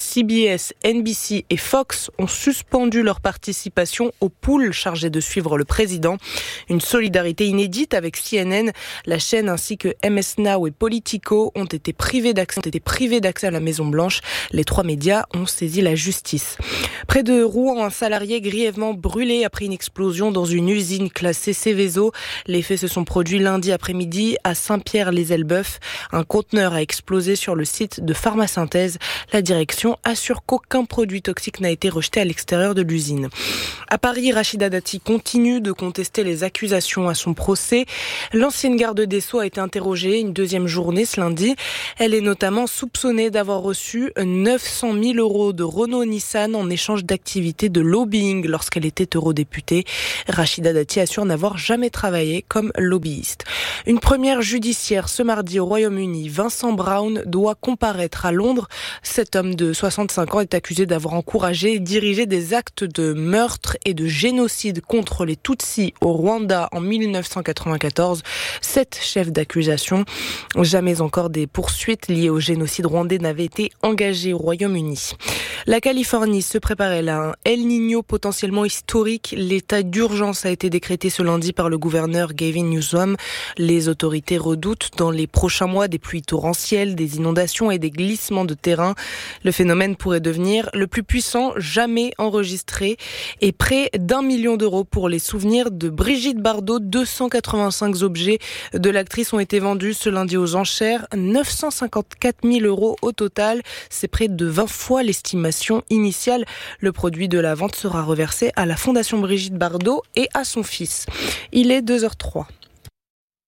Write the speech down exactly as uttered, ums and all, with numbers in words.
C B S, N B C et Fox ont suspendu leur participation au pool chargé de suivre le président. Une solidarité inédite avec C N N. La chaîne ainsi que M S Now et Politico ont été privés d'accès, ont été privés d'accès à la Maison-Blanche. Les trois médias ont saisi la justice. Près de Rouen, un salarié grièvement brûlé après une explosion dans une usine classée Seveso. Les faits se sont produits lundi après-midi à Saint-Pierre-les-Elbeuf. Un conteneur a explosé sur le site de Pharmasynthèse. La direction assure qu'aucun produit toxique n'a été rejeté à l'extérieur de l'usine. À Paris, Rachida Dati continue de contester les accusations à son procès. L'ancienne garde des Sceaux a été interrogée une deuxième journée ce lundi. Elle est notamment soupçonnée d'avoir reçu neuf cent mille euros de Renault-Nissan en échange d'activités de lobbying lorsqu'elle était eurodéputée. Rachida Dati assure n'avoir jamais travaillé comme lobbyiste. Une première judiciaire ce mardi au Royaume-Uni. Vincent Brown doit comparaître à Londres. Cet homme de soixante-cinq ans est accusé d'avoir encouragé et dirigé des actes de meurtre et de génocide contre les Tutsis au Rwanda en mille neuf cent quatre-vingt-quatorze. Sept chefs d'accusation. Jamais encore des poursuites liées au génocide rwandais n'avaient été engagées au Royaume-Uni. La Californie se préparait là à un El Niño potentiellement historique. L'état d'urgence a été décrété ce lundi par le gouverneur Gavin Newsom. Les autorités redoutent dans les prochains mois des pluies torrentielles, des inondations et des glissements de terrain. Le phénomène pourrait devenir le plus puissant jamais enregistré et près d'un million d'euros pour les souvenirs de Brigitte Bardot. deux cent quatre-vingt-cinq objets de l'actrice ont été vendus ce lundi aux enchères. neuf cent cinquante-quatre mille euros au total. C'est près de vingt fois l'estimation initiale. Le produit de la vente sera reversé à la Fondation Brigitte Bardot et à son fils. Il est deux heures zéro trois.